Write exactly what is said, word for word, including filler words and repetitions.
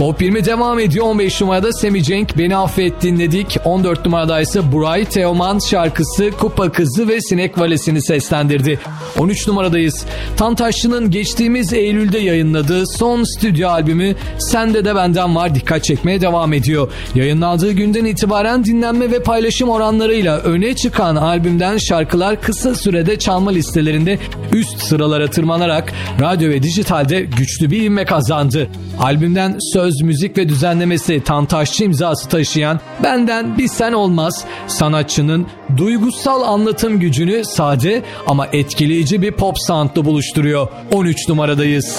Top yirmi devam ediyor. on beş numarada Semi Cenk Beni Affet dinledik. on dört numarada ise Buray Teoman şarkısı Kupa Kızı ve Sinek Valesi'ni seslendirdi. on üç numaradayız. Tantaşçı'nın geçtiğimiz Eylül'de yayınladığı son stüdyo albümü Sende de Benden Var dikkat çekmeye devam ediyor. Yayınlandığı günden itibaren dinlenme ve paylaşım oranlarıyla öne çıkan albümden şarkılar kısa sürede çalma listelerinde üst sıralara tırmanarak radyo ve dijitalde güçlü bir ivme kazandı. Albümden söz, müzik ve düzenlemesi Tantaşçı imzası taşıyan Benden Bir Sen Olmaz, sanatçının duygusal anlatım gücünü sade ama etkileyici bir pop sound'la buluşturuyor. on üç numaradayız.